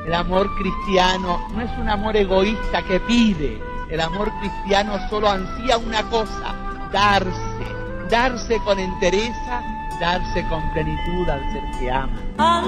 El amor cristiano no es un amor egoísta que pide. El amor cristiano solo ansía una cosa: darse con entereza, darse con plenitud al ser que ama.